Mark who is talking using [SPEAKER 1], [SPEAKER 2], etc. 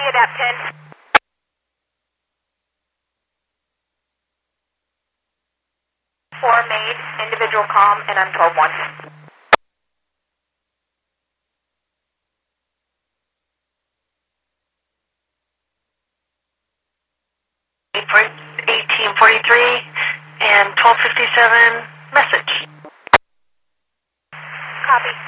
[SPEAKER 1] adapt 10. Four made, individual comm, and I'm 12-1.
[SPEAKER 2] 1843 and 1257, message.
[SPEAKER 1] Copy.